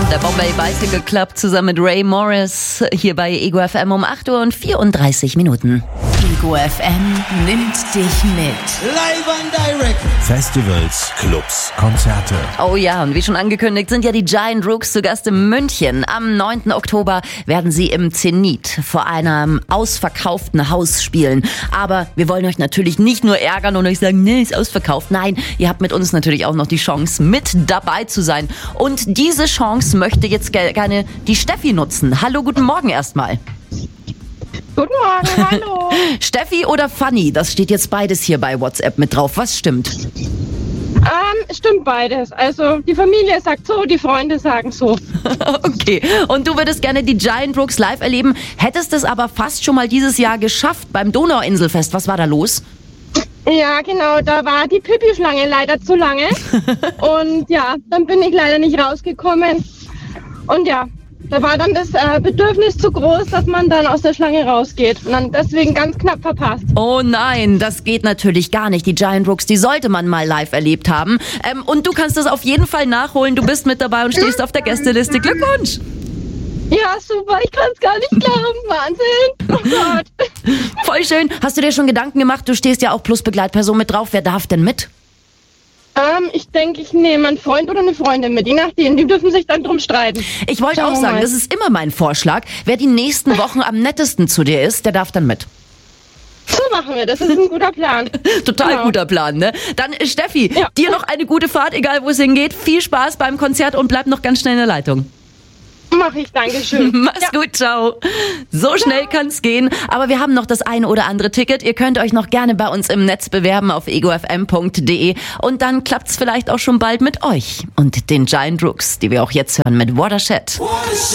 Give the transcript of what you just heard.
Der Bombay Bicycle Club zusammen mit Ray Morris hier bei Ego FM um 8 Uhr und 34 Minuten. Ego FM nimmt dich mit. Live and direct. Festivals, Clubs, Konzerte. Oh ja, und wie schon angekündigt sind ja die Giant Rooks zu Gast in München. Am 9. Oktober werden sie im Zenit vor einem ausverkauften Haus spielen. Aber wir wollen euch natürlich nicht nur ärgern und euch sagen, nee, ist ausverkauft. Nein, ihr habt mit uns natürlich auch noch die Chance, mit dabei zu sein. Und diese Chance möchte jetzt gerne die Steffi nutzen. Hallo, guten Morgen erstmal. Guten Morgen, hallo. Steffi oder Fanny, das steht jetzt beides hier bei WhatsApp mit drauf. Was stimmt? Stimmt beides. Also die Familie sagt so, die Freunde sagen so. Okay, und du würdest gerne die Giant Rooks live erleben, hättest es aber fast schon mal dieses Jahr geschafft beim Donauinselfest. Was war da los? Ja, genau, da war die Pipi-Schlange leider zu lange. Und ja, dann bin ich leider nicht rausgekommen. Und ja, da war dann das Bedürfnis zu groß, dass man dann aus der Schlange rausgeht. Und dann deswegen ganz knapp verpasst. Oh nein, das geht natürlich gar nicht. Die Giant Rooks, die sollte man mal live erlebt haben. Und du kannst das auf jeden Fall nachholen. Du bist mit dabei und stehst auf der Gästeliste. Glückwunsch! Ja, super, ich kann es gar nicht glauben. Wahnsinn! Oh Gott! Voll schön. Hast du dir schon Gedanken gemacht? Du stehst ja auch plus Begleitperson mit drauf. Wer darf denn mit? Ich denke, ich nehme einen Freund oder eine Freundin mit. Je nachdem, die dürfen sich dann drum streiten. Ich wollte Schauen auch wir sagen, mal. das ist immer mein Vorschlag. Wer die nächsten Wochen am nettesten zu dir ist, der darf dann mit. So machen wir, das ist ein guter Plan. Total Genau. guter Plan, ne? Dann Steffi, Ja. dir noch eine gute Fahrt, egal wo es hingeht. Viel Spaß beim Konzert und bleib noch ganz schnell in der Leitung. Mach ich, Dankeschön. Mach's gut, ciao. So schnell kann's gehen, aber wir haben noch das eine oder andere Ticket. Ihr könnt euch noch gerne bei uns im Netz bewerben auf egofm.de und dann klappt's vielleicht auch schon bald mit euch und den Giant Rooks, die wir auch jetzt hören mit Watershed.